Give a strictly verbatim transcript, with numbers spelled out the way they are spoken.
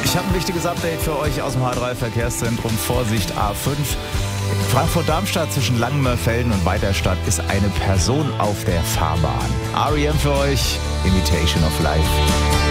Ich habe ein wichtiges Update für euch aus dem H drei Verkehrszentrum. Vorsicht A fünf. Frankfurt-Darmstadt zwischen Langenmörfelden und Weiterstadt ist eine Person auf der Fahrbahn. R E M für euch, Imitation of Life.